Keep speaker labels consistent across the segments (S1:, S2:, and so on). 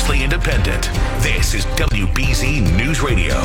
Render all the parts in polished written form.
S1: Fiercely independent. This is WBZ News Radio.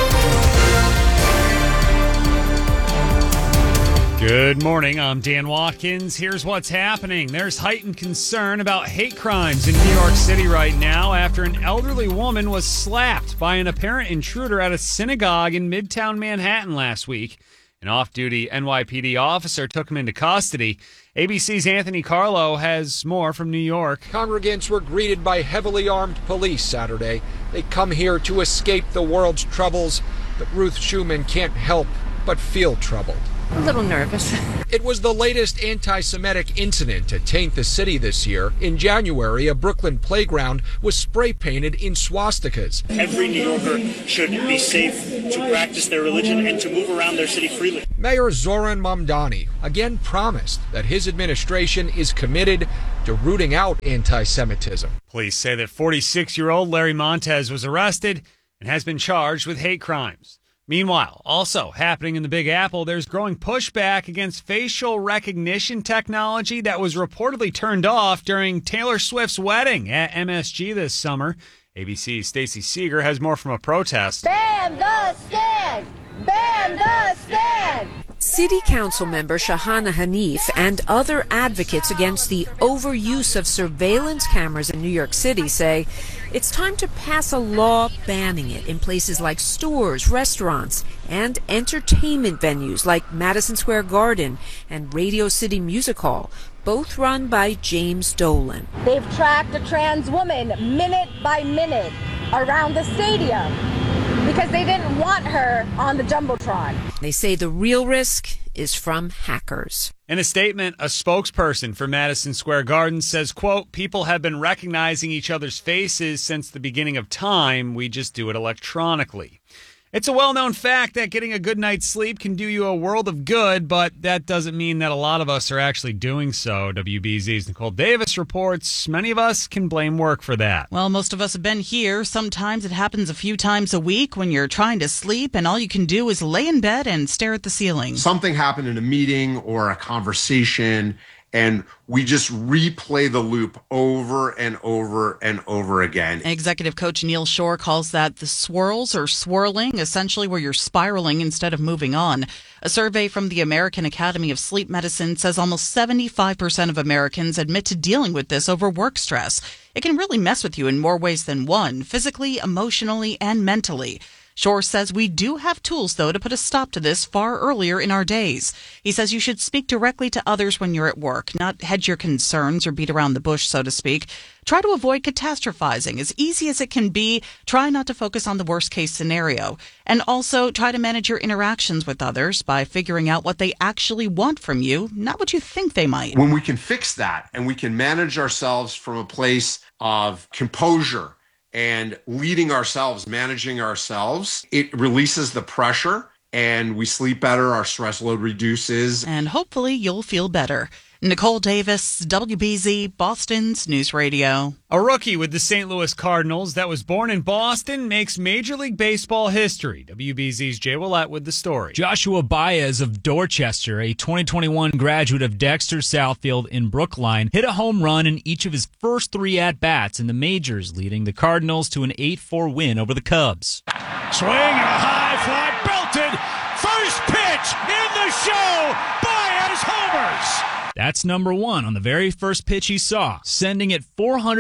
S2: Good morning, I'm Dan Watkins. Here's what's happening. There's heightened concern about hate crimes in New York City right now after an elderly woman was slapped by an apparent intruder at a synagogue in Midtown Manhattan last week. An off-duty NYPD officer took him into custody. ABC's Anthony Carlo has more from New York.
S3: Congregants were greeted by heavily armed police Saturday. They come here to escape the world's troubles, but Ruth Schuman can't help but feel troubled.
S4: A little nervous.
S3: It was the latest anti-Semitic incident to taint the city this year. In January, a Brooklyn playground was spray-painted in swastikas.
S5: Every New Yorker should be safe to practice their religion and to move around their city freely.
S3: Mayor Zoran Mamdani again promised that his administration is committed to rooting out anti-Semitism.
S2: Police say that 46-year-old Larry Montez was arrested and has been charged with hate crimes. Meanwhile, also happening in the Big Apple, there's growing pushback against facial recognition technology that was reportedly turned off during Taylor Swift's wedding at MSG this summer. ABC's Stacey Seeger has more from a protest.
S6: Ban the stand! Ban the stand!
S4: City Council member Shahana Hanif and other advocates against the overuse of surveillance cameras in New York City say it's time to pass a law banning it in places like stores, restaurants, and entertainment venues like Madison Square Garden and Radio City Music Hall, both run by James Dolan.
S6: They've tracked a trans woman minute by minute around the stadium because they didn't want her on the Jumbotron.
S4: They say the real risk is from hackers.
S2: In a statement, a spokesperson for Madison Square Garden says, quote, people have been recognizing each other's faces since the beginning of time. We just do it electronically. It's a well-known fact that getting a good night's sleep can do you a world of good, but that doesn't mean that a lot of us are actually doing so. WBZ's Nicole Davis reports many of us can blame work for that.
S7: Well, most of us have been here. Sometimes it happens a few times a week when you're trying to sleep and all you can do is lay in bed and stare at the ceiling.
S8: Something happened in a meeting or a conversation, and we just replay the loop over and over and over again.
S7: Executive coach Neil Shore calls that the swirls or swirling, essentially where you're spiraling instead of moving on. A survey from the American Academy of Sleep Medicine says almost 75% of Americans admit to dealing with this over work stress. It can really mess with you in more ways than one, physically, emotionally, and mentally. Shore says we do have tools, though, to put a stop to this far earlier in our days. He says you should speak directly to others when you're at work, not hedge your concerns or beat around the bush, so to speak. Try to avoid catastrophizing. As easy as it can be, try not to focus on the worst-case scenario. And also try to manage your interactions with others by figuring out what they actually want from you, not what you think they might.
S8: When we can fix that and we can manage ourselves from a place of composure and leading ourselves, managing ourselves, it releases the pressure and we sleep better, our stress load reduces.
S7: And hopefully you'll feel better. Nicole Davis, WBZ, Boston's News Radio.
S2: A rookie with the St. Louis Cardinals that was born in Boston makes Major League Baseball history. WBZ's Jay Willett with the story.
S9: Joshua Baez of Dorchester, a 2021 graduate of Dexter Southfield in Brookline, hit a home run in each of his first 3 at-bats in the majors, leading the Cardinals to an 8-4 win over the Cubs.
S10: Swing and a high fly, belted, first pitch in the show, Baez homers.
S9: That's number 1 on the very first pitch he saw, sending it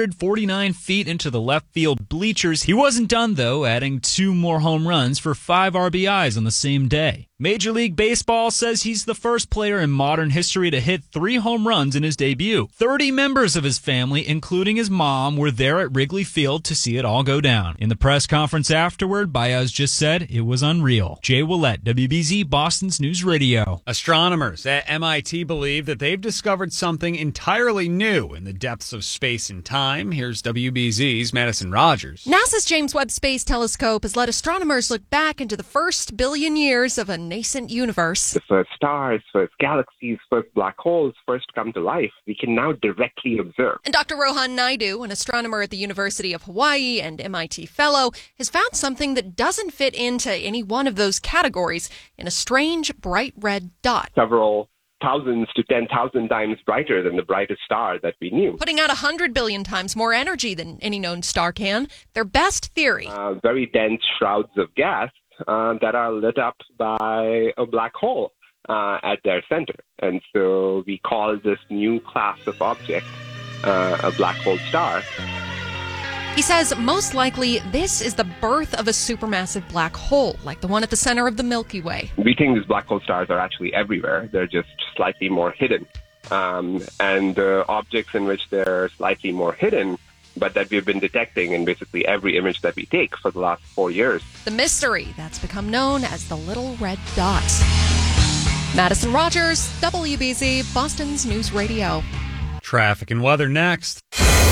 S9: 449 feet into the left field bleachers. He wasn't done, though, adding 2 more home runs for 5 RBIs on the same day. Major League Baseball says he's the first player in modern history to hit 3 home runs in his debut. 30 members of his family, including his mom, were there at Wrigley Field to see it all go down. In the press conference afterward, Baez just said it was unreal. Jay Willett, WBZ, Boston's News Radio.
S2: Astronomers at MIT believe that they've discovered something entirely new in the depths of space and time. Here's WBZ's Madison Rogers.
S11: NASA's James Webb Space Telescope has let astronomers look back into the first billion years of a nascent universe.
S12: The first stars, first galaxies, first black holes, first come to life, we can now directly observe.
S11: And Dr. Rohan Naidu, an astronomer at the University of Hawaii and MIT fellow, has found something that doesn't fit into any one of those categories in a strange bright red dot.
S12: Several thousands to 10,000 times brighter than the brightest star that we knew.
S11: Putting out 100 billion times more energy than any known star can. Their best theory.
S12: Very dense shrouds of gas that are lit up by a black hole at their center. And so we call this new class of object a black hole star.
S11: He says most likely this is the birth of a supermassive black hole, like the one at the center of the Milky Way.
S12: We think these black hole stars are actually everywhere. They're just slightly more hidden. And the objects in which they're slightly more hidden, but that we've been detecting in basically every image that we take for the last 4 years.
S11: The mystery that's become known as the Little Red Dot. Madison Rogers, WBZ, Boston's News Radio.
S2: Traffic and weather next.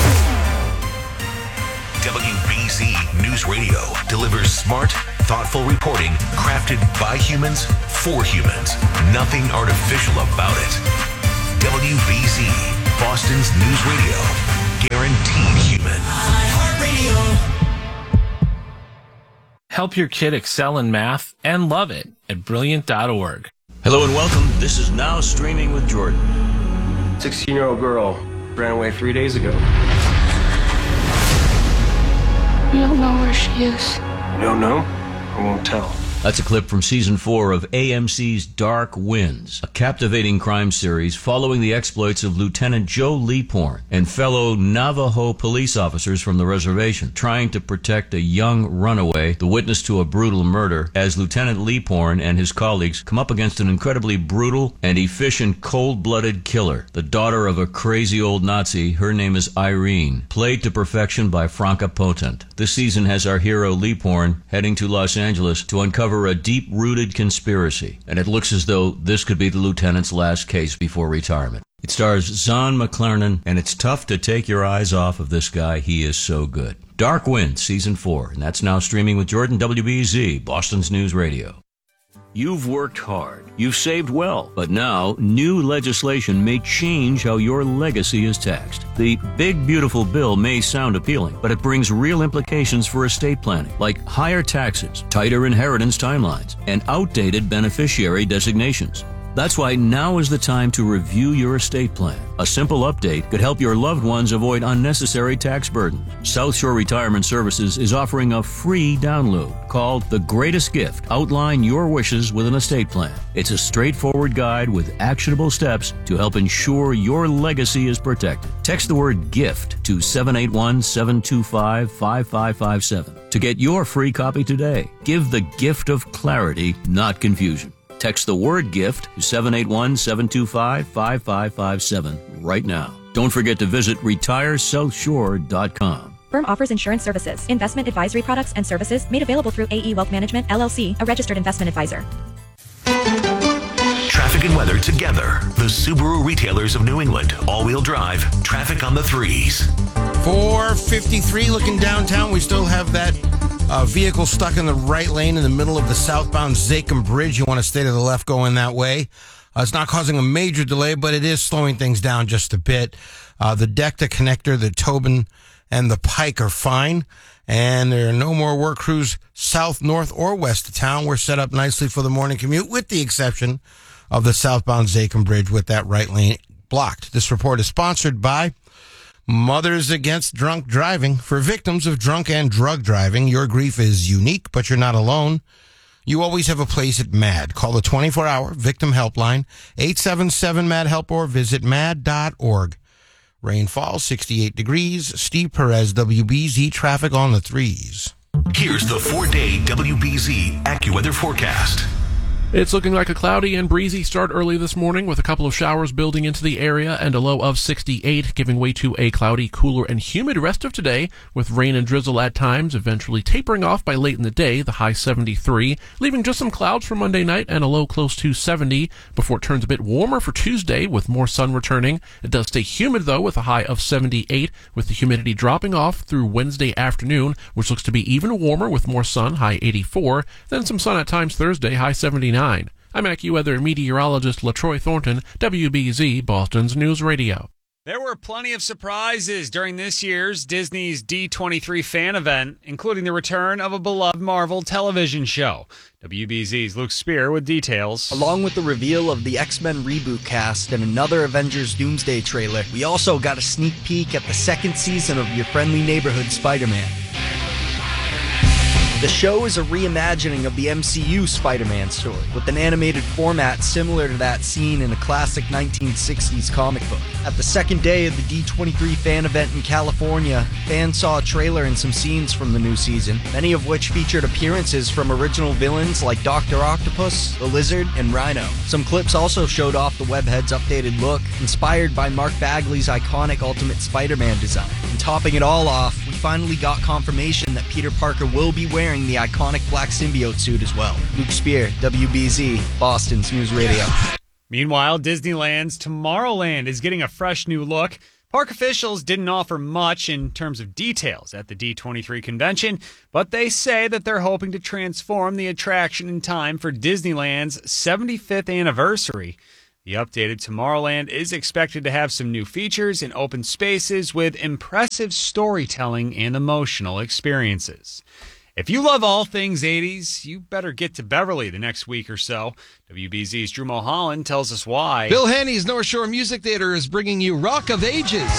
S1: WBZ News Radio delivers smart, thoughtful reporting crafted by humans for humans. Nothing artificial about it. WBZ, Boston's News Radio. Guaranteed human.
S13: Help your kid excel in math and love it at Brilliant.org.
S14: Hello and welcome. This is Now Streaming with Jordan.
S15: 16-year-old girl ran away 3 days ago.
S16: We don't know where she is.
S15: You don't know? I won't tell.
S14: That's a clip from Season 4 of AMC's Dark Winds, a captivating crime series following the exploits of Lieutenant Joe Leaphorn and fellow Navajo police officers from the reservation, trying to protect a young runaway, the witness to a brutal murder, as Lieutenant Leaphorn and his colleagues come up against an incredibly brutal and efficient cold-blooded killer. The daughter of a crazy old Nazi, her name is Irene, played to perfection by Franca Potent. This season has our hero Leaphorn heading to Los Angeles to uncover a deep-rooted conspiracy, and it looks as though this could be the lieutenant's last case before retirement. It stars Zahn McClarnon, and it's tough to take your eyes off of this guy. He is so good. Dark Wind, Season 4, and that's now streaming with Jordan, WBZ, Boston's News Radio. You've worked hard. You've saved well. But now, new legislation may change how your legacy is taxed. The Big Beautiful Bill may sound appealing, but it brings real implications for estate planning, like higher taxes, tighter inheritance timelines, and outdated beneficiary designations. That's why now is the time to review your estate plan. A simple update could help your loved ones avoid unnecessary tax burdens. South Shore Retirement Services is offering a free download called The Greatest Gift. Outline your wishes with an estate plan. It's a straightforward guide with actionable steps to help ensure your legacy is protected. Text the word GIFT to 781-725-5557 to get your free copy today. Give the gift of clarity, not confusion. Text the word GIFT to 781-725-5557 right now. Don't forget to visit retiresouthshore.com.
S17: Firm offers insurance services, investment advisory products and services made available through AE Wealth Management, LLC, a registered investment advisor.
S1: Traffic and weather together. The Subaru retailers of New England. All-wheel drive. Traffic on the 3s.
S18: 453 looking downtown. We still have that vehicle stuck in the right lane in the middle of the southbound Zakim Bridge. You want to stay to the left going that way. It's not causing a major delay, but it is slowing things down just a bit. The Decta connector, the Tobin, and the Pike are fine. And there are no more work crews south, north, or west of town. We're set up nicely for the morning commute, with the exception of the southbound Zakim Bridge with that right lane blocked. This report is sponsored by Mothers Against Drunk Driving. For victims of drunk and drug driving, your grief is unique, but you're not alone. You always have a place at MAD. Call the 24-hour victim helpline, 877-MAD-HELP, or visit mad.org. Rainfall, 68 degrees. Steve Perez, WBZ, traffic on the 3s.
S1: Here's the 4-day WBZ AccuWeather forecast.
S19: It's looking like a cloudy and breezy start early this morning, with a couple of showers building into the area and a low of 68, giving way to a cloudy, cooler, and humid rest of today, with rain and drizzle at times, eventually tapering off by late in the day, the high 73, leaving just some clouds for Monday night and a low close to 70, before it turns a bit warmer for Tuesday with more sun returning. It does stay humid, though, with a high of 78, with the humidity dropping off through Wednesday afternoon, which looks to be even warmer with more sun, high 84, then some sun at times Thursday, high 79. I'm AccuWeather meteorologist LaTroy Thornton, WBZ, Boston's News Radio.
S2: There were plenty of surprises during this year's Disney's D23 fan event, including the return of a beloved Marvel television show. WBZ's Luke Spear with details.
S20: Along with the reveal of the X-Men reboot cast and another Avengers Doomsday trailer, we also got a sneak peek at the second season of Your Friendly Neighborhood Spider-Man. The show is a reimagining of the MCU Spider-Man story, with an animated format similar to that seen in a classic 1960s comic book. At the second day of the D23 fan event in California, fans saw a trailer and some scenes from the new season, many of which featured appearances from original villains like Dr. Octopus, the Lizard, and Rhino. Some clips also showed off the webhead's updated look, inspired by Mark Bagley's iconic Ultimate Spider-Man design. And topping it all off, we finally got confirmation that Peter Parker will be wearing the iconic black symbiote suit as well. Luke Spear, WBZ, Boston's News Radio.
S2: Meanwhile, Disneyland's Tomorrowland is getting a fresh new look. Park officials didn't offer much in terms of details at the D23 convention, but they say that they're hoping to transform the attraction in time for Disneyland's 75th anniversary. The updated Tomorrowland is expected to have some new features and open spaces with impressive storytelling and emotional experiences. If you love all things 80s, you better get to Beverly the next week or so. WBZ's Drew Mulholland tells us why.
S21: Bill Henny's North Shore Music Theater is bringing you Rock of Ages.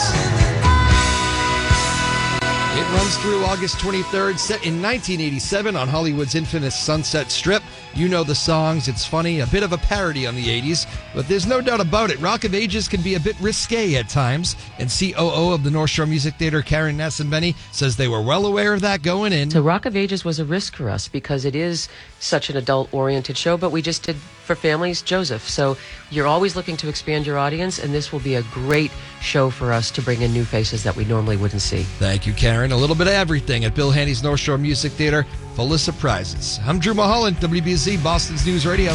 S21: It runs through August 23rd, set in 1987 on Hollywood's infamous Sunset Strip. You know the songs, it's funny, a bit of a parody on the 80s, but there's no doubt about it, Rock of Ages can be a bit risque at times, and COO of the North Shore Music Theater, Karen Nassenbenny, says they were well aware of that going in.
S22: So Rock of Ages was a risk for us because it is such an adult-oriented show, but we just did for families Joseph. So you're always looking to expand your audience, and this will be a great show for us to bring in new faces that we normally wouldn't see.
S21: Thank you, Karen. A little bit of everything at Bill Henny's North Shore Music Theater, full of surprises. I'm Drew Mulholland, WBZ, Boston's News Radio.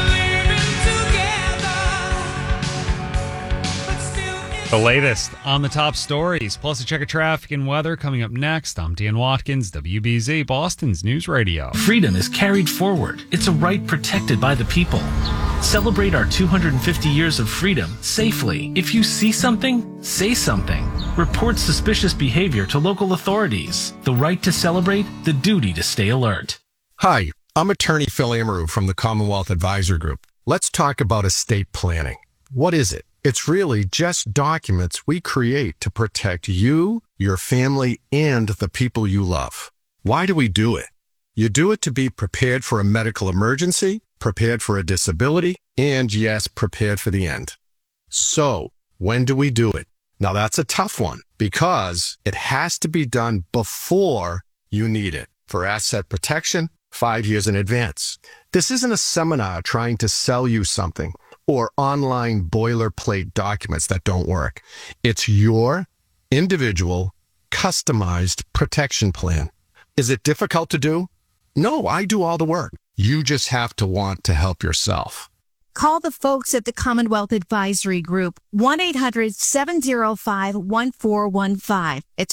S2: The latest on the top stories, plus a check of traffic and weather coming up next. I'm Dan Watkins, WBZ, Boston's News Radio.
S13: Freedom is carried forward. It's a right protected by the people. Celebrate our 250 years of freedom safely. If you see something, say something. Report suspicious behavior to local authorities. The right to celebrate, the duty to stay alert.
S23: Hi, I'm attorney Phil Amaru from the Commonwealth Advisor Group. Let's talk about estate planning. What is it? It's really just documents we create to protect you, your family, and the people you love. Why do we do it? You do it to be prepared for a medical emergency, prepared for a disability, and yes, prepared for the end. So, when do we do it? Now that's a tough one because it has to be done before you need it. For asset protection, 5 years in advance. This isn't a seminar trying to sell you something or online boilerplate documents that don't work. It's your individual, customized protection plan. Is it difficult to do? No, I do all the work. You just have to want to help yourself.
S24: Call the folks at the Commonwealth Advisory Group, 1-800-705-1415. It's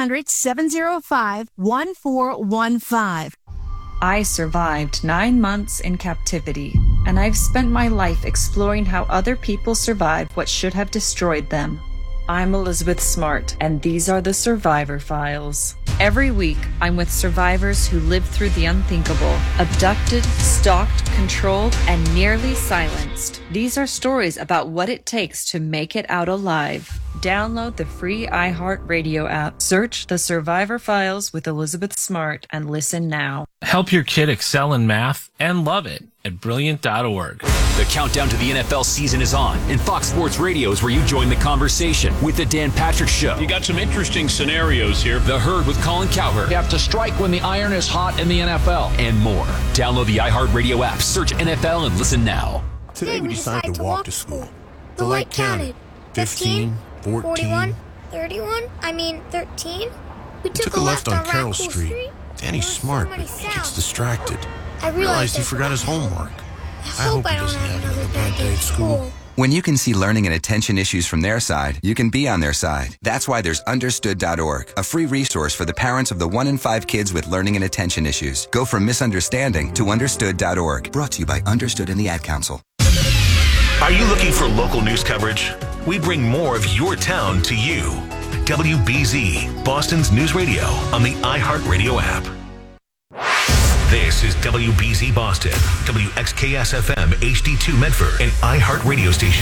S24: 1-800-705-1415.
S25: I survived 9 months in captivity, and I've spent my life exploring how other people survived what should have destroyed them. I'm Elizabeth Smart, and these are the Survivor Files. Every week, I'm with survivors who lived through the unthinkable, abducted, stalked, controlled, and nearly silenced. These are stories about what it takes to make it out alive. Download the free iHeartRadio app. Search The Survivor Files with Elizabeth Smart and listen now.
S13: Help your kid excel in math and love it at Brilliant.org.
S26: The countdown to the NFL season is on, and Fox Sports Radio is where you join the conversation with The Dan Patrick Show.
S10: You got some interesting scenarios here.
S26: The Herd with Colin Cowherd.
S27: You have to strike when the iron is hot in the NFL.
S26: And more. Download the iHeartRadio app, search NFL, and listen now.
S28: Today we decided to walk to school. The light counted. 15, 14, 41, 31, 13. We took a left on Carroll Street. Danny's smart, but he gets distracted. I realized he forgot his homework. I hope he doesn't have another bad day at school.
S29: When you can see learning and attention issues from their side, you can be on their side. That's why there's Understood.org, a free resource for the parents of the 1 in 5 kids with learning and attention issues. Go from misunderstanding to Understood.org. Brought to you by Understood and the Ad Council.
S1: Are you looking for local news coverage? We bring more of your town to you. WBZ, Boston's news radio on the iHeartRadio app. This is WBZ Boston, WXKS-FM HD2 Medford, an iHeart radio station.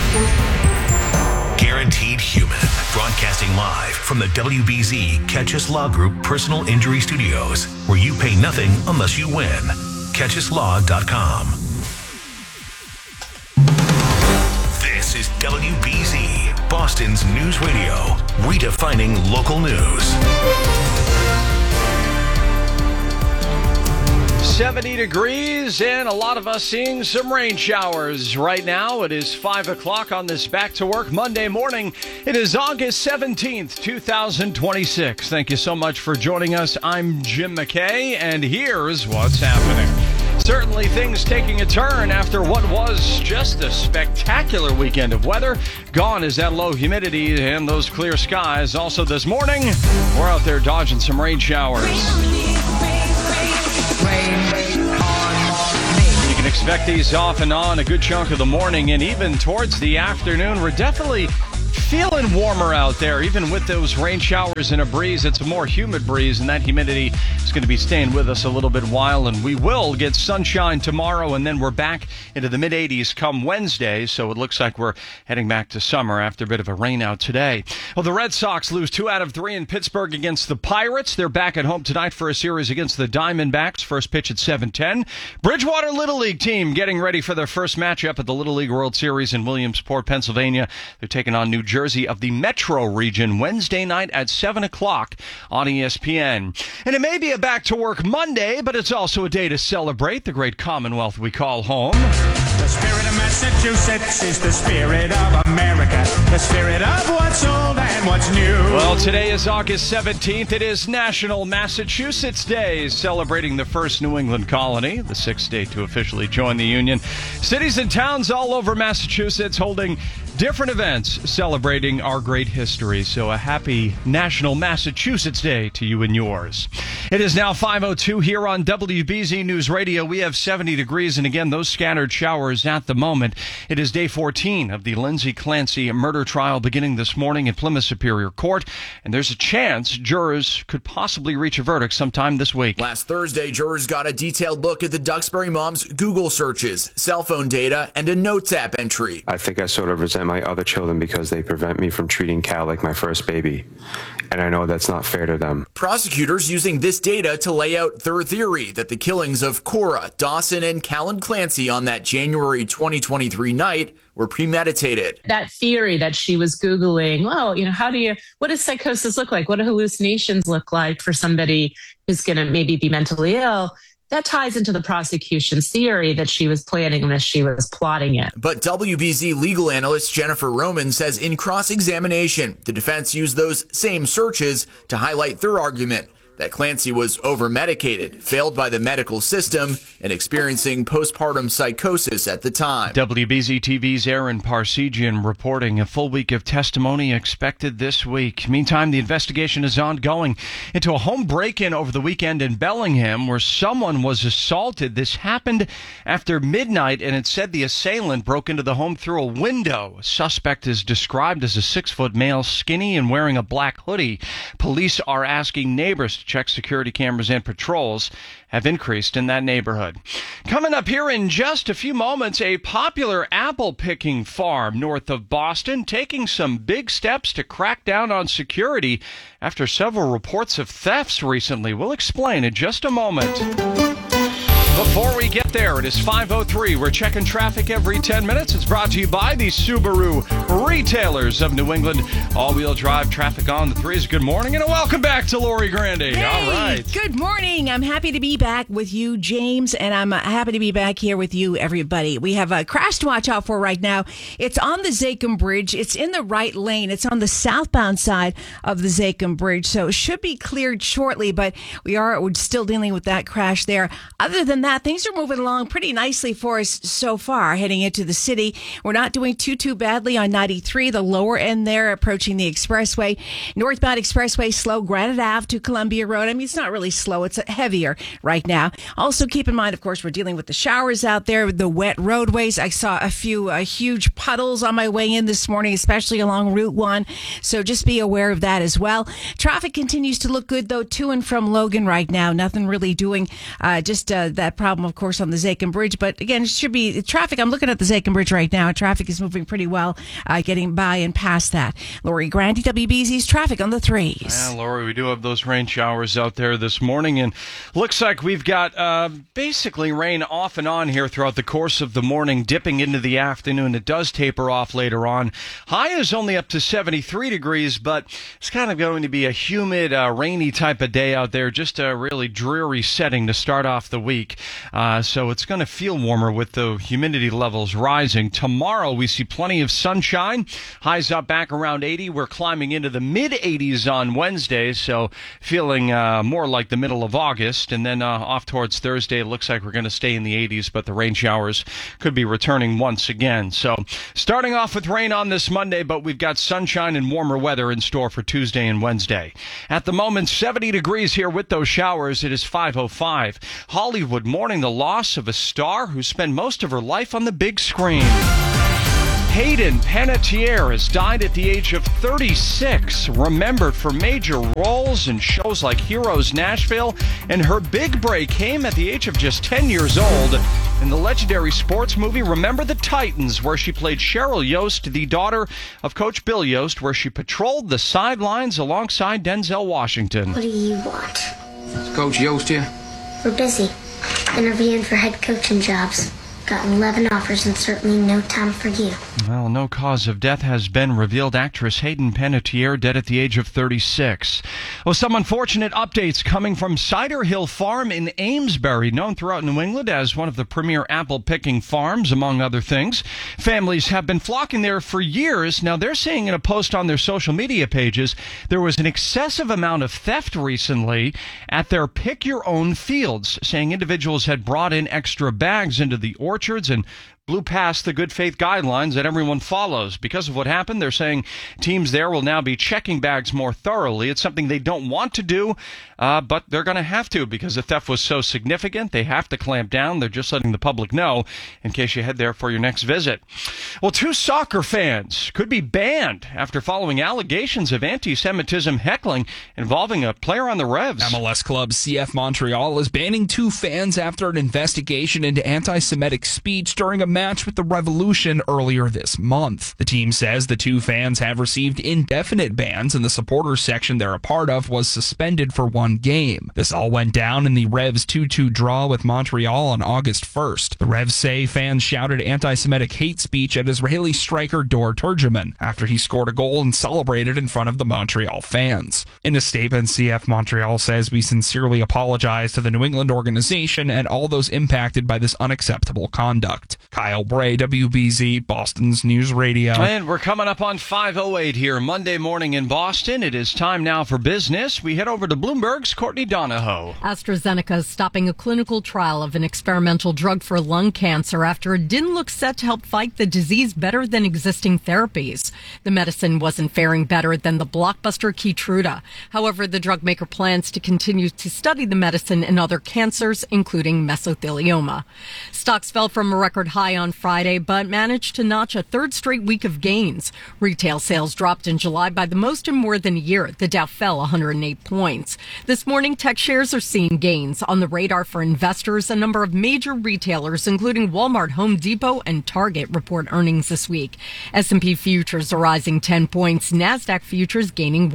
S1: Guaranteed Human, broadcasting live from the WBZ Catchus Law Group Personal Injury Studios, where you pay nothing unless you win. CatchusLaw.com. This is WBZ, Boston's news radio, redefining local news.
S27: 70 degrees and a lot of us seeing some rain showers. Right now, it is 5 o'clock on this Back to Work Monday morning. It is August 17th, 2026. Thank you so much for joining us. I'm Jim McKay, and here's what's happening. Certainly things taking a turn after what was just a spectacular weekend of weather. Gone is that low humidity and those clear skies. Also this morning, we're out there dodging some rain showers. You can expect these off and on a good chunk of the morning, and even towards the afternoon. We're definitely feeling warmer out there, even with those rain showers and a breeze. It's a more humid breeze, and that humidity is going to be staying with us a little bit while, and we will get sunshine tomorrow, and then we're back into the mid-80s come Wednesday, so it looks like we're heading back to summer after a bit of a rain out today. Well, the Red Sox lose 2 out of 3 in Pittsburgh against the Pirates. They're back at home tonight for a series against the Diamondbacks. First pitch at 7:10. Bridgewater Little League team getting ready for their first matchup at the Little League World Series in Williamsport, Pennsylvania. They're taking on New Jersey of the Metro region Wednesday night at 7 o'clock on ESPN. And it may be a back-to-work Monday, but it's also a day to celebrate the great Commonwealth we call home.
S10: The spirit of Massachusetts is the spirit of America, the spirit of what's old and what's new.
S27: Well, today is August 17th. It is National Massachusetts Day, celebrating the first New England colony, the 6th state to officially join the Union. Cities and towns all over Massachusetts holding different events celebrating our great history. So a happy National Massachusetts Day to you and yours. It is now 5:02 here on WBZ News Radio. We have 70 degrees, and again, those scattered showers at the moment. It is day 14 of the Lindsay Clancy murder trial beginning this morning at Plymouth Superior Court, and there's a chance jurors could possibly reach a verdict sometime this week.
S3: Last Thursday, jurors got a detailed look at the Duxbury mom's Google searches, cell phone data, and a Notes app entry.
S4: I think I sort of resent my other children because they prevent me from treating Cal like my first baby, and I know that's not fair to them.
S3: Prosecutors using this data to lay out their theory that the killings of Cora, Dawson, and Callan Clancy on that January 2023 night were premeditated.
S5: That theory that she was Googling, what does psychosis look like? What do hallucinations look like for somebody who's going to maybe be mentally ill? That ties into the prosecution's theory that she was planning this, she was plotting it.
S3: But WBZ legal analyst Jennifer Roman says in cross-examination, the defense used those same searches to highlight their argument that Clancy was over-medicated, failed by the medical system, and experiencing postpartum psychosis at the time.
S27: WBZ TV's Aaron Parsegian reporting a full week of testimony expected this week. Meantime, the investigation is ongoing into a home break-in over the weekend in Bellingham where someone was assaulted. This happened after midnight, and it said the assailant broke into the home through a window. A suspect is described as a 6-foot male, skinny and wearing a black hoodie. Police are asking neighbors to check security cameras, and patrols have increased in that neighborhood. Coming up here in just a few moments, a popular apple picking farm north of Boston taking some big steps to crack down on security after several reports of thefts recently. We'll explain in just a moment. Before we get there, it is 5:03. We're checking traffic every 10 minutes. It's brought to you by the Subaru Retailers of New England. All-wheel drive traffic on the 3s. Good morning and a welcome back to Lori Grande.
S6: Hey,
S27: all right.
S6: Good morning. I'm happy to be back with you, James, and I'm happy to be back here with you, everybody. We have a crash to watch out for right now. It's on the Zakim Bridge. It's in the right lane. It's on the southbound side of the Zakim Bridge, so it should be cleared shortly, but we're still dealing with that crash there. Other than that, things are moving along pretty nicely for us so far heading into the city. We're not doing too badly on 93, the lower end there approaching the expressway. Northbound expressway slow, Granite Ave to Columbia Road. I mean, it's not really slow. It's heavier right now. Also keep in mind, of course, we're dealing with the showers out there, the wet roadways. I saw a few huge puddles on my way in this morning, especially along Route 1. So just be aware of that as well. Traffic continues to look good, though, to and from Logan right now. Nothing really doing, just that problem, of course, on the Zakim Bridge. But again, it should be traffic. I'm looking at the Zakim Bridge right now. Traffic is moving pretty well, getting by and past that. Lori Grandi, WBZ's traffic on the 3s.
S27: Yeah, Lori, we do have those rain showers out there this morning, and looks like we've got basically rain off and on here throughout the course of the morning, dipping into the afternoon. It does taper off later on. High is only up to 73 degrees, but it's kind of going to be a humid, rainy type of day out there. Just a really dreary setting to start off the week. So it's going to feel warmer with the humidity levels rising. Tomorrow we see plenty of sunshine. Highs up back around 80. We're climbing into the mid-80s on Wednesday, so feeling more like the middle of August. And then off towards Thursday, it looks like we're going to stay in the 80s, but the rain showers could be returning once again. So starting off with rain on this Monday, but we've got sunshine and warmer weather in store for Tuesday and Wednesday. At the moment, 70 degrees here with those showers. It is 5:05. Hollywood mourning the loss of a star who spent most of her life on the big screen. Hayden Panettiere has died at the age of 36, remembered for major roles in shows like Heroes Nashville, and her big break came at the age of just 10 years old in the legendary sports movie Remember the Titans, where she played Cheryl Yost, the daughter of Coach Bill Yost, where she patrolled the sidelines alongside Denzel Washington.
S28: What do you want?
S7: Is Coach Yost here?
S28: We're busy. Interviewing for head coaching jobs. Got 11 offers and certainly no time for you.
S27: Well, no cause of death has been revealed. Actress Hayden Panettiere dead at the age of 36. Well, some unfortunate updates coming from Cider Hill Farm in Amesbury, known throughout New England as one of the premier apple-picking farms, among other things. Families have been flocking there for years. Now, they're saying in a post on their social media pages, there was an excessive amount of theft recently at their pick-your-own fields, saying individuals had brought in extra bags into the orchards and blew past the good faith guidelines that everyone follows. Because of what happened, they're saying teams there will now be checking bags more thoroughly. It's something they don't want to do, but they're going to have to because the theft was so significant. They have to clamp down. They're just letting the public know in case you head there for your next visit. Well, 2 soccer fans could be banned after following allegations of anti-Semitism heckling involving a player on the Revs.
S8: MLS club CF Montreal is banning 2 fans after an investigation into anti-Semitic speech during a match with the Revolution earlier this month. The team says the 2 fans have received indefinite bans, and the supporters section they're a part of was suspended for 1 game. This all went down in the Revs 2-2 draw with Montreal on August 1st. The Revs say fans shouted anti-Semitic hate speech at Israeli striker Dor Turgeman after he scored a goal and celebrated in front of the Montreal fans. In a statement, CF Montreal says, "We sincerely apologize to the New England organization and all those impacted by this unacceptable conduct." Kyle Bray, WBZ, Boston's News Radio.
S27: And we're coming up on 5:08 here, Monday morning in Boston. It is time now for business. We head over to Bloomberg's Courtney Donahoe.
S9: AstraZeneca is stopping a clinical trial of an experimental drug for lung cancer after it didn't look set to help fight the disease better than existing therapies. The medicine wasn't faring better than the blockbuster Keytruda. However, the drug maker plans to continue to study the medicine in other cancers, including mesothelioma. Stocks fell from a record high on Friday, but managed to notch a 3rd straight week of gains. Retail sales dropped in July by the most in more than a year. The Dow fell 108 points. This morning, tech shares are seeing gains. On the radar for investors, a number of major retailers, including Walmart, Home Depot, and Target, report earnings this week. S&P futures are rising 10 points, NASDAQ futures gaining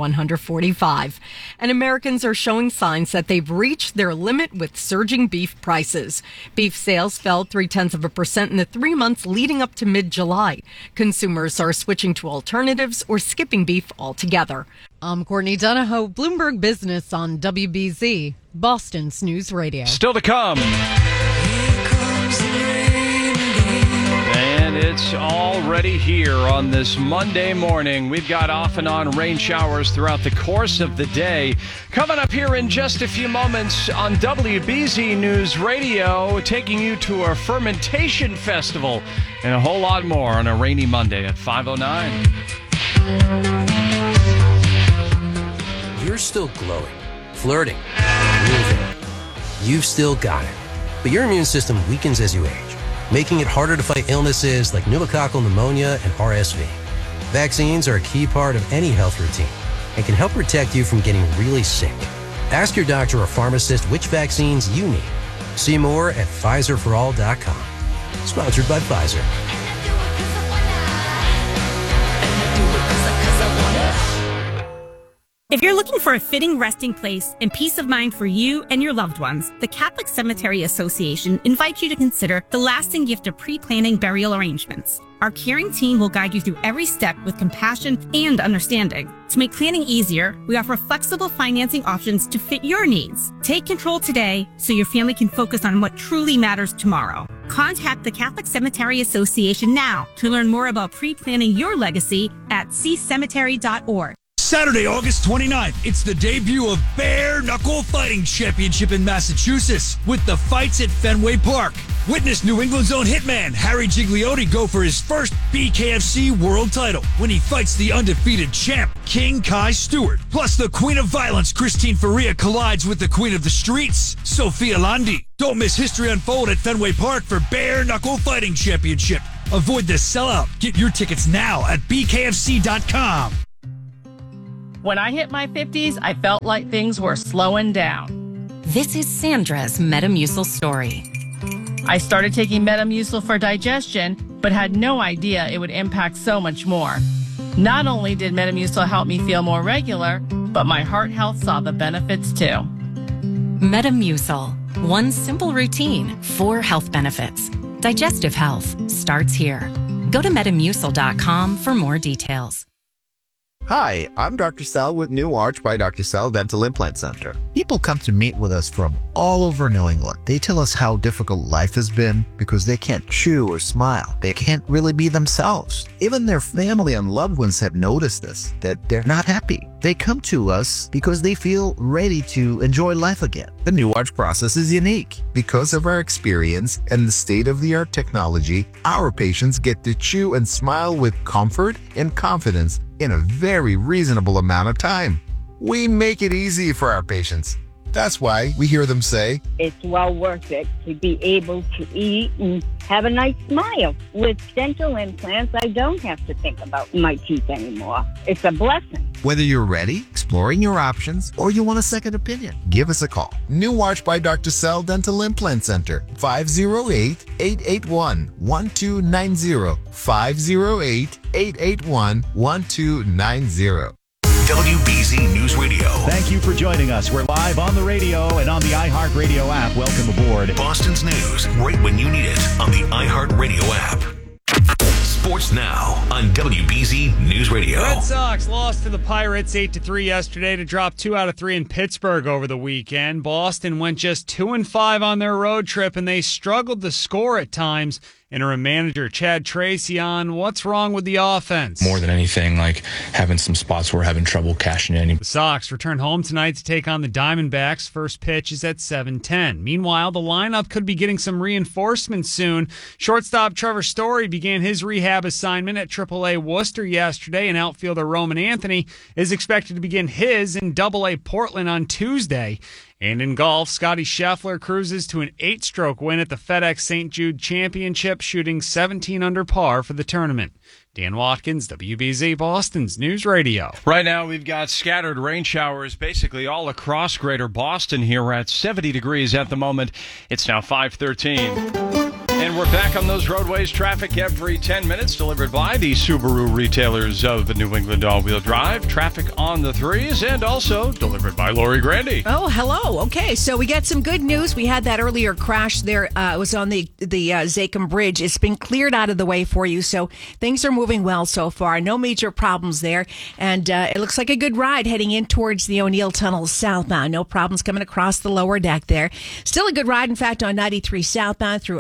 S9: 145. And Americans are showing signs that they've reached their limit with surging beef prices. Beef sales fell 0.3% in the 3 months leading up to mid-July. Consumers are switching to alternatives or skipping beef altogether. I'm Courtney Donahoe, Bloomberg Business on WBZ, Boston's News Radio.
S27: Still to come. And it's It's already here on this Monday morning. We've got off and on rain showers throughout the course of the day. Coming up here in just a few moments on WBZ News Radio, taking you to a fermentation festival and a whole lot more on a rainy Monday at 5:09.
S11: You're still glowing, flirting, moving. You've still got it. But your immune system weakens as you age, making it harder to fight illnesses like pneumococcal pneumonia and RSV. Vaccines are a key part of any health routine and can help protect you from getting really sick. Ask your doctor or pharmacist which vaccines you need. See more at PfizerForAll.com. Sponsored by Pfizer.
S12: If you're looking for a fitting resting place and peace of mind for you and your loved ones, the Catholic Cemetery Association invites you to consider the lasting gift of pre-planning burial arrangements. Our caring team will guide you through every step with compassion and understanding. To make planning easier, we offer flexible financing options to fit your needs. Take control today so your family can focus on what truly matters tomorrow. Contact the Catholic Cemetery Association now to learn more about pre-planning your legacy at ccemetery.org.
S14: Saturday, August 29th, it's the debut of Bare Knuckle Fighting Championship in Massachusetts with the fights at Fenway Park. Witness New England's own hitman Harry Gigliotti go for his first BKFC world title when he fights the undefeated champ King Kai Stewart. Plus, the Queen of Violence Christine Faria collides with the Queen of the Streets Sophia Landi. Don't miss history unfold at Fenway Park for Bare Knuckle Fighting Championship. Avoid the sellout. Get your tickets now at bkfc.com.
S15: When I hit my 50s, I felt like things were slowing down.
S9: This is Sandra's Metamucil story.
S15: I started taking Metamucil for digestion, but had no idea it would impact so much more. Not only did Metamucil help me feel more regular, but my heart health saw the benefits too.
S9: Metamucil. One simple routine, 4 health benefits. Digestive health starts here. Go to Metamucil.com for more details.
S16: Hi, I'm Dr. Sal with New Arch by Dr. Sal Dental Implant Center. People come to meet with us from all over New England. They tell us how difficult life has been because they can't chew or smile. They can't really be themselves. Even their family and loved ones have noticed this, that they're not happy. They come to us because they feel ready to enjoy life again. The New Arch process is unique. Because of our experience and the state-of-the-art technology, our patients get to chew and smile with comfort and confidence in a very reasonable amount of time. We make it easy for our patients. That's why we hear them say,
S17: it's well worth it to be able to eat and have a nice smile. With dental implants, I don't have to think about my teeth anymore. It's a blessing.
S16: Whether you're ready, exploring your options, or you want a second opinion, give us a call. New Arch by Dr. Sal Dental Implant Center, 508-881-1290, 508-881-1290.
S1: WBZ News Radio.
S10: Thank you for joining us. We're live on the radio and on the iHeartRadio app. Welcome aboard.
S1: Boston's news right when you need it on the iHeartRadio app. Sports now on WBZ News Radio.
S2: Red Sox lost to the Pirates 8-3 yesterday to drop 2 out of 3 in Pittsburgh over the weekend. Boston went just 2-5 on their road trip, and they struggled to score at times. Interim manager Chad Tracy on what's wrong with the offense.
S18: More than anything, like having some spots where we're having trouble cashing in.
S2: The Sox return home tonight to take on the Diamondbacks. First pitch is at 7:10. Meanwhile, the lineup could be getting some reinforcements soon. Shortstop Trevor Story began his rehab assignment at AAA Worcester yesterday, and outfielder Roman Anthony is expected to begin his in AA Portland on Tuesday. And in golf, Scotty Scheffler cruises to an 8-stroke win at the FedEx St. Jude Championship, shooting 17 under par for the tournament. Dan Watkins, WBZ Boston's News Radio.
S27: Right now, we've got scattered rain showers basically all across greater Boston here. We're at 70 degrees at the moment. It's now 5:13. And we're back on those roadways. Traffic every 10 minutes, delivered by the Subaru retailers of New England All-Wheel Drive. Traffic on the threes, and also delivered by Lori Grandy.
S6: Oh, hello. Okay, so we got some good news. We had that earlier crash there. It was on the Zakim Bridge. It's been cleared out of the way for you, so things are moving well so far. No major problems there, and it looks like a good ride heading in towards the O'Neill Tunnel southbound. No problems coming across the lower deck there. Still a good ride, in fact, on 93 southbound through Andover.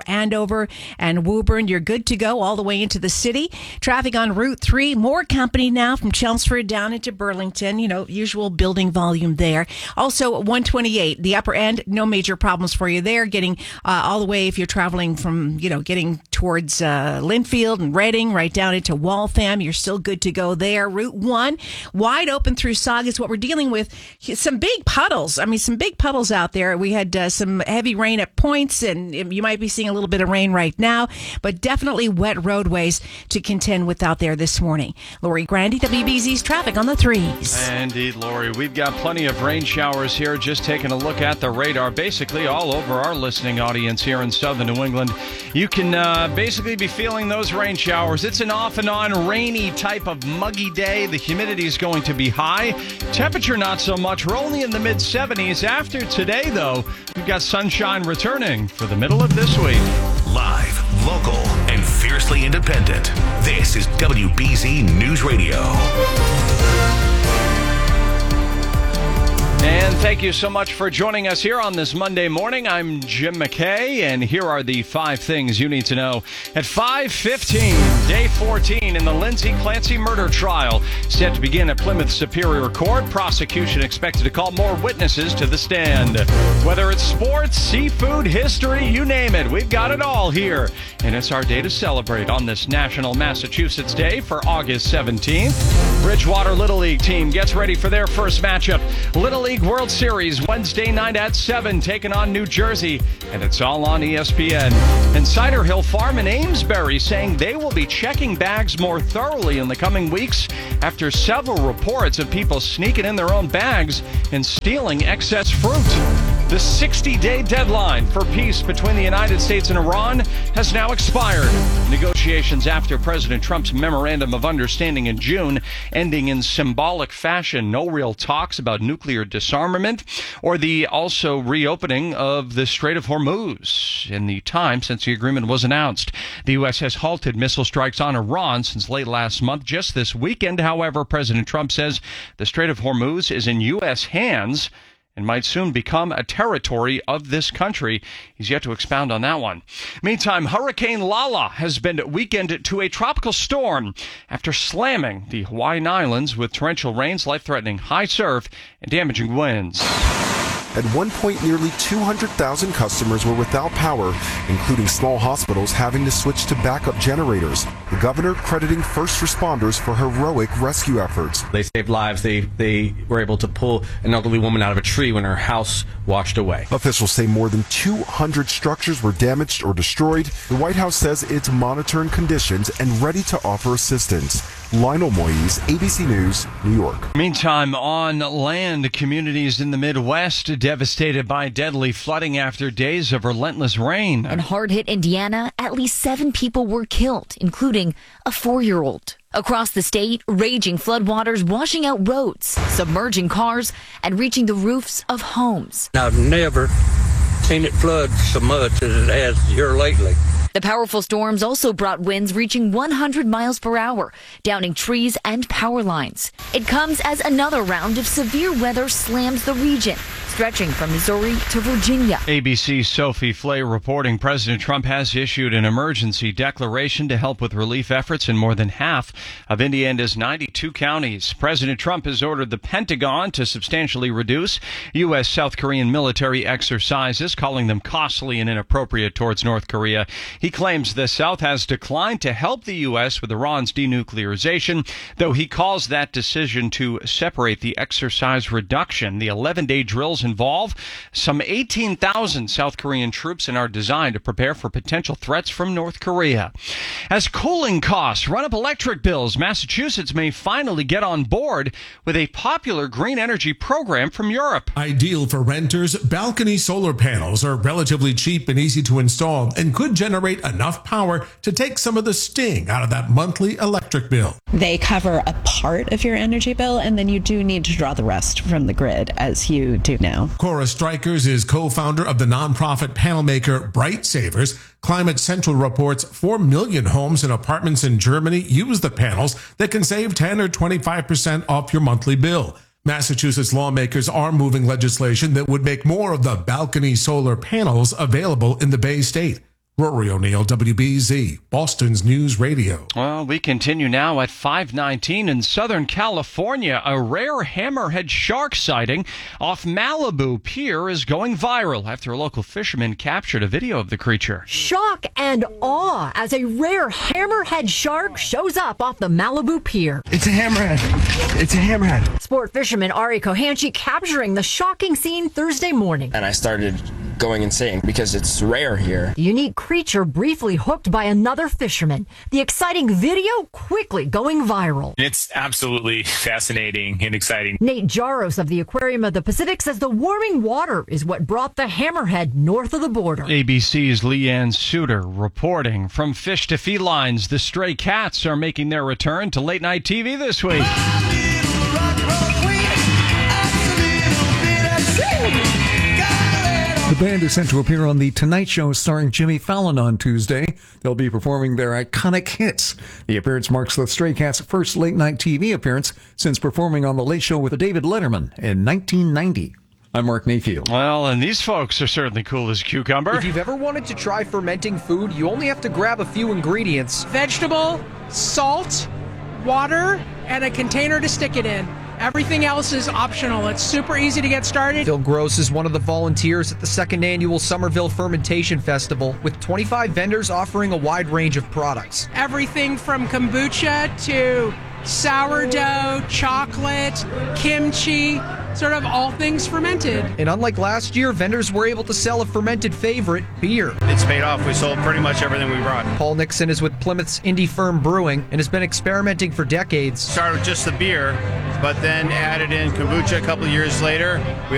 S6: Hanover and Woburn. You're good to go all the way into the city. Traffic on Route 3, more company now from Chelmsford down into Burlington. Usual building volume there. Also, 128, the upper end, no major problems for you there. Getting all the way, if you're traveling from, getting towards Linfield and Reading, right down into Waltham, you're still good to go there. Route 1, wide open through Saugus. What we're dealing with, some big puddles. Some big puddles out there. We had some heavy rain at points, and you might be seeing a little bit of rain right now, but definitely wet roadways to contend with out there this morning. Lori Grandy, WBZ's traffic on the 3s.
S27: Indeed, Lori. We've got plenty of rain showers here. Just taking a look at the radar, basically all over our listening audience here in southern New England. You can basically be feeling those rain showers. It's an off and on rainy type of muggy day. The humidity is going to be high. Temperature not so much. We're only in the mid-70s. After today, though, we've got sunshine returning for the middle of this week.
S1: Live, local, and fiercely independent. This is WBZ News Radio.
S27: And thank you so much for joining us here on this Monday morning. I'm Jim McKay, and here are the 5 things you need to know. At 5:15, day 14 in the Lindsay Clancy murder trial, set to begin at Plymouth Superior Court. Prosecution expected to call more witnesses to the stand. Whether it's sports, seafood, history, you name it, we've got it all here. And it's our day to celebrate on this National Massachusetts Day for August 17th. Bridgewater Little League team gets ready for their first matchup. Little League World Series Wednesday night at 7, taking on New Jersey, and it's all on ESPN. And Cider Hill Farm in Amesbury saying they will be checking bags more thoroughly in the coming weeks after several reports of people sneaking in their own bags and stealing excess fruit. The 60-day deadline for peace between the United States and Iran has now expired. Negotiations after President Trump's memorandum of understanding in June ending in symbolic fashion. No real talks about nuclear disarmament or the also reopening of the Strait of Hormuz in the time since the agreement was announced. The U.S. has halted missile strikes on Iran since late last month. Just this weekend, however, President Trump says the Strait of Hormuz is in U.S. hands and might soon become a territory of this country. He's yet to expound on that one. Meantime, Hurricane Lala has been weakened to a tropical storm after slamming the Hawaiian Islands with torrential rains, life-threatening high surf, and damaging winds.
S13: At one point, nearly 200,000 customers were without power, including small hospitals having to switch to backup generators. The governor crediting first responders for heroic rescue efforts.
S19: They saved lives. They were able to pull an elderly woman out of a tree when her house washed away.
S13: Officials say more than 200 structures were damaged or destroyed. The White House says it's monitoring conditions and ready to offer assistance. Lionel Moise, ABC News, New York.
S27: Meantime, on land, communities in the Midwest devastated by deadly flooding after days of relentless rain.
S20: In hard-hit Indiana, at least 7 people were killed, including a 4-year-old. Across the state, raging floodwaters washing out roads, submerging cars, and reaching the roofs of homes.
S21: I've never seen it flood so much as it has here lately.
S20: The powerful storms also brought winds reaching 100 miles per hour, downing trees and power lines. It comes as another round of severe weather slams the region, stretching from Missouri to Virginia.
S27: ABC's Sophie Flay reporting President Trump has issued an emergency declaration to help with relief efforts in more than half of Indiana's 92 counties. President Trump has ordered the Pentagon to substantially reduce U.S. South Korean military exercises, calling them costly and inappropriate towards North Korea. He claims the South has declined to help the U.S. with Iran's denuclearization, though he calls that decision to separate the exercise reduction. The 11-day drills involve some 18,000 South Korean troops and are designed to prepare for potential threats from North Korea. As cooling costs run up electric bills, Massachusetts may finally get on board with a popular green energy program from Europe.
S22: Ideal for renters, balcony solar panels are relatively cheap and easy to install and could generate enough power to take some of the sting out of that monthly electric bill.
S23: They cover a part of your energy bill, and then you do need to draw the rest from the grid, as you do now.
S22: Cora Strikers is co-founder of the nonprofit panel maker Bright Savers. Climate Central reports 4 million homes and apartments in Germany use the panels that can save 10 or 25% off your monthly bill. Massachusetts lawmakers are moving legislation that would make more of the balcony solar panels available in the Bay State. Rory O'Neill, WBZ, Boston's News Radio.
S27: Well, we continue now at 5:19 in Southern California. A rare hammerhead shark sighting off Malibu Pier is going viral after a local fisherman captured a video of the creature.
S3: Shock and awe as a rare hammerhead shark shows up off the Malibu Pier.
S4: It's a hammerhead. It's a hammerhead.
S3: Sport fisherman Ari Kohanchi capturing the shocking scene Thursday morning.
S4: And I started going insane because it's rare here.
S3: The unique creature briefly hooked by another fisherman. The exciting video quickly going viral.
S5: It's absolutely fascinating and exciting.
S3: Nate Jaros of the Aquarium of the Pacific says the warming water is what brought the hammerhead north of the border.
S27: ABC's Leanne Suter reporting. From fish to felines, the stray cats are making their return to late night TV this week.
S7: The band is set to appear on The Tonight Show starring Jimmy Fallon on Tuesday. They'll be performing their iconic hits. The appearance marks the Stray Cats' first late-night TV appearance since performing on The Late Show with David Letterman in 1990. I'm Mark Mayfield.
S27: Well, and these folks are certainly cool as a cucumber.
S24: If you've ever wanted to try fermenting food, you only have to grab a few ingredients.
S25: Vegetable, salt, water, and a container to stick it in. Everything else is optional. It's super easy to get started.
S24: Phil Gross is one of the volunteers at the second annual Somerville Fermentation Festival, with 25 vendors offering a wide range of products.
S25: Everything from kombucha to sourdough, chocolate, kimchi, sort of all things fermented.
S24: And unlike last year, vendors were able to sell a fermented favorite, beer.
S26: It's paid off. We sold pretty much everything we brought.
S24: Paul Nixon is with Plymouth's Indie Firm Brewing and has been experimenting for decades.
S26: Started with just the beer, but then added in kombucha a couple of years later. We